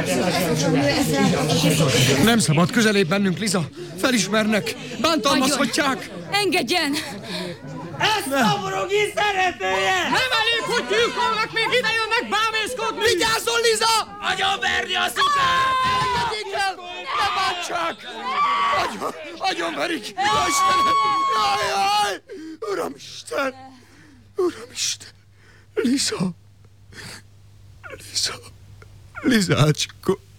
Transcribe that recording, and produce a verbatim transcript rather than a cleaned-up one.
Nem szabad közelébb bennünk, Liza. Felismernek, bántalmazhatják. Engedjen! Ez Stavrogi szeretője! Nem elég, hogy gyilkolnak, még ide jönnek bámészkodni! Vigyázzon, Liza! Agyonverni a szukát! Engedjék el! Ne bántsák! Agyon, agyonverik! Jaj, Istenem! Jaj, jaj! Uramisten! Uramisten! Liza! Liza! Lizácska!